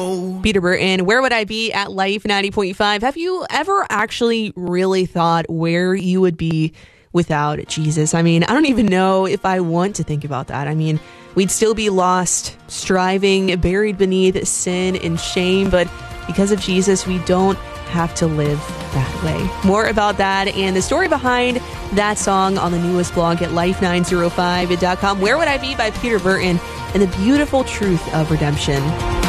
Peter Burton, Where Would I Be at Life 90.5? Have you ever actually really thought where you would be without Jesus? I mean, I don't even know if I want to think about that. I mean, we'd still be lost, striving, buried beneath sin and shame, but because of Jesus, we don't have to live that way. More about that and the story behind that song on the newest blog at life905.com. Where Would I Be by Peter Burton and the beautiful truth of redemption.